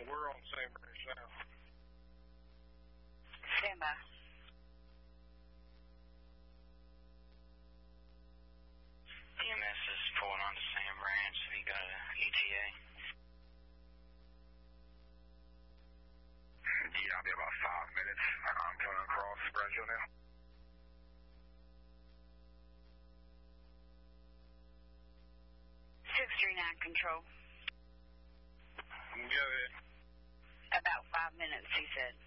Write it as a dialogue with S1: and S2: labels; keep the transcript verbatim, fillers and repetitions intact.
S1: we're on the same branch now.
S2: Stand by.
S3: E M S is pulling on the same branch. We got an E T A.
S4: Yeah, I'll be about five minutes. I'm coming across Brownsville now.
S2: six three nine control.
S1: Go ahead.
S2: About five minutes, he said.